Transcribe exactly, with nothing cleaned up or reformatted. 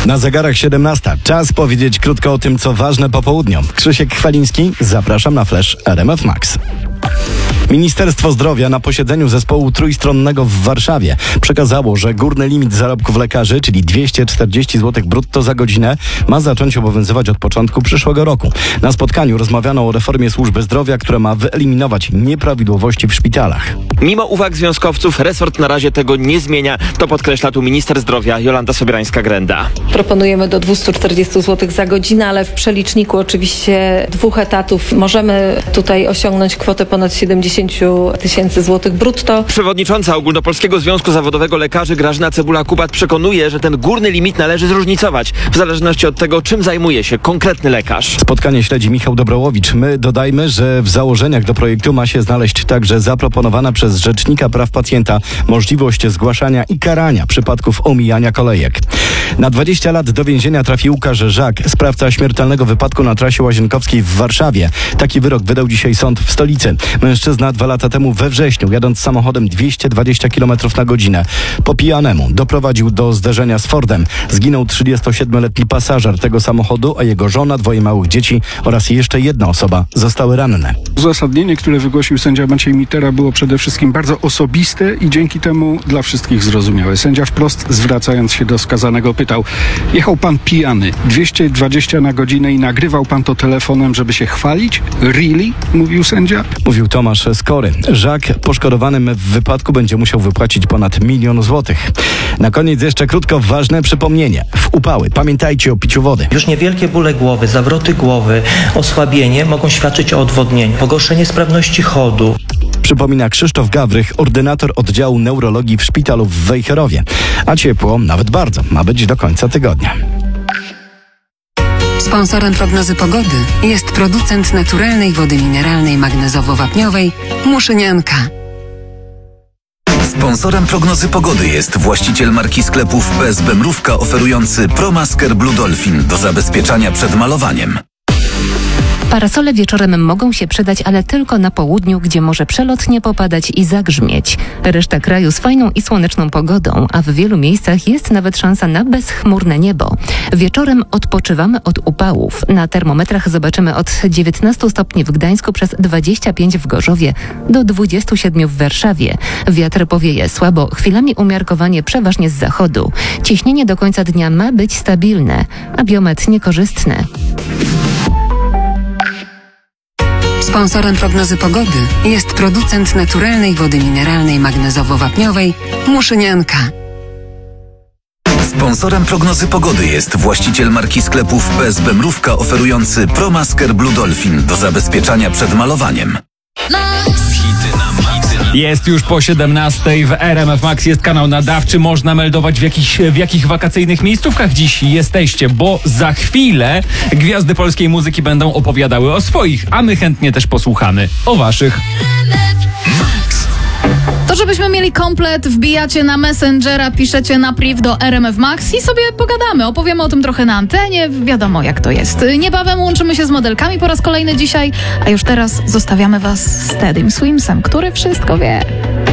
Na zegarach siedemnasta. Czas powiedzieć krótko o tym, co ważne po południu. Krzysiek Chwaliński, zapraszam na Flash R M F Max. Ministerstwo Zdrowia na posiedzeniu zespołu trójstronnego w Warszawie przekazało, że górny limit zarobków lekarzy, czyli dwieście czterdzieści złotych brutto za godzinę, ma zacząć obowiązywać od początku przyszłego roku. Na spotkaniu rozmawiano o reformie służby zdrowia, która ma wyeliminować nieprawidłowości w szpitalach. Mimo uwag związkowców resort na razie tego nie zmienia. To podkreśla tu minister zdrowia Jolanta Sobierańska-Grenda. Proponujemy do dwieście czterdzieści złotych za godzinę, ale w przeliczniku oczywiście dwóch etatów możemy tutaj osiągnąć kwotę ponad siedemdziesiąt tysięcy złotych brutto. Przewodnicząca Ogólnopolskiego Związku Zawodowego Lekarzy Grażyna Cebula-Kubat przekonuje, że ten górny limit należy zróżnicować w zależności od tego, czym zajmuje się konkretny lekarz. Spotkanie śledzi Michał Dobrołowicz. My dodajmy, że w założeniach do projektu ma się znaleźć także zaproponowana przez Rzecznika Praw Pacjenta możliwość zgłaszania i karania przypadków omijania kolejek. Na dwadzieścia lat do więzienia trafi Łukasz Żak, sprawca śmiertelnego wypadku na trasie Łazienkowskiej w Warszawie. Taki wyrok wydał dzisiaj sąd w stolicy. Mężczyzna dwa lata temu we wrześniu, jadąc samochodem dwieście dwadzieścia kilometrów na godzinę, po pijanemu doprowadził do zderzenia z Fordem. Zginął trzydziestosiedmioletni pasażer tego samochodu, a jego żona, dwoje małych dzieci oraz jeszcze jedna osoba zostały ranne. Uzasadnienie, które wygłosił sędzia Maciej Mitera, było przede wszystkim bardzo osobiste i dzięki temu dla wszystkich zrozumiałe. Sędzia wprost, zwracając się do skazanego, pytał: jechał pan pijany, dwieście dwadzieścia na godzinę i nagrywał pan to telefonem, żeby się chwalić? Really? Mówił sędzia. Mówił Tomasz Skory. Żak poszkodowanym w wypadku będzie musiał wypłacić ponad milion złotych. Na koniec jeszcze krótko ważne przypomnienie. W upały pamiętajcie o piciu wody. Już niewielkie bóle głowy, zawroty głowy, osłabienie mogą świadczyć o odwodnieniu, pogorszenie sprawności chodu. Przypomina Krzysztof Gawrych, ordynator oddziału neurologii w szpitalu w Wejherowie. A ciepło, nawet bardzo, ma być do końca tygodnia. Sponsorem prognozy pogody jest producent naturalnej wody mineralnej magnezowo-wapniowej Muszynianka. Sponsorem prognozy pogody jest właściciel marki sklepów P S B Mrówka oferujący ProMasker Blue Dolphin do zabezpieczania przed malowaniem. Parasole wieczorem mogą się przydać, ale tylko na południu, gdzie może przelotnie popadać i zagrzmieć. Reszta kraju z fajną i słoneczną pogodą, a w wielu miejscach jest nawet szansa na bezchmurne niebo. Wieczorem odpoczywamy od upałów. Na termometrach zobaczymy od dziewiętnastu stopni w Gdańsku przez dwadzieścia pięć w Gorzowie do dwudziestu siedmiu w Warszawie. Wiatr powieje słabo, chwilami umiarkowanie przeważnie z zachodu. Ciśnienie do końca dnia ma być stabilne, a biometr niekorzystny. Sponsorem prognozy pogody jest producent naturalnej wody mineralnej magnezowo-wapniowej Muszynianka. Sponsorem prognozy pogody jest właściciel marki sklepów P S B Mrówka oferujący ProMasker Blue Dolphin do zabezpieczania przed malowaniem. Jest już po siedemnastej w R M F Max, jest kanał nadawczy. Można meldować w, jakich, w jakich wakacyjnych miejscówkach dziś jesteście, bo za chwilę gwiazdy polskiej muzyki będą opowiadały o swoich, a my chętnie też posłuchamy o waszych. To, żebyśmy mieli komplet, wbijacie na Messengera, piszecie na priv do R M F Max i sobie pogadamy. Opowiemy o tym trochę na antenie, wiadomo jak to jest. Niebawem łączymy się z modelkami po raz kolejny dzisiaj, a już teraz zostawiamy was z Teddym Swimsem, który wszystko wie.